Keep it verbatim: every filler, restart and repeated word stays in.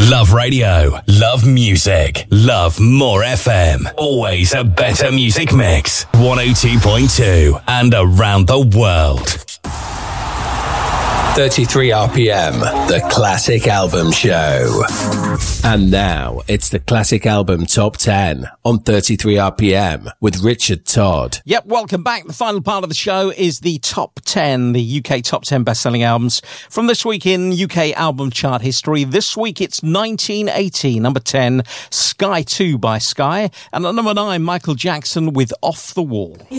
Love radio, love music, love more F M. Always a better music mix. one oh two point two and around the world. thirty-three R P M, the Classic Album Show. And now, it's the Classic Album Top ten on thirty-three R P M with Richard Todd. Yep, welcome back. The final part of the show is the Top ten, the U K Top ten best-selling albums from this week in U K album chart history. This week, it's nineteen eighty, number ten, Sky two by Sky. And at number nine, Michael Jackson with Off the Wall.